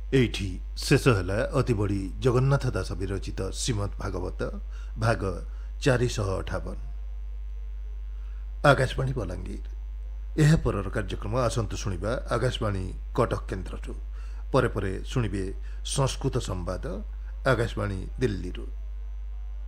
ଏଇଠି ଶେଷ ହେଲା ଅତି ବଡ଼ି ଜଗନ୍ନାଥ ଦାସ ବିରଚିତ ଶ୍ରୀମଦ୍ ଭାଗବତ ଭାଗ 458। ଆକାଶବାଣୀ ବଲାଙ୍ଗୀର। ଏହା ପରର କାର୍ଯ୍ୟକ୍ରମ ଆସନ୍ତୁ ଶୁଣିବା ଆକାଶବାଣୀ କଟକ କେନ୍ଦ୍ରରୁ। ପରେ ପରେ ଶୁଣିବେ ସଂସ୍କୃତ ସମ୍ବାଦ ଆକାଶବାଣୀ ଦିଲ୍ଲୀରୁ।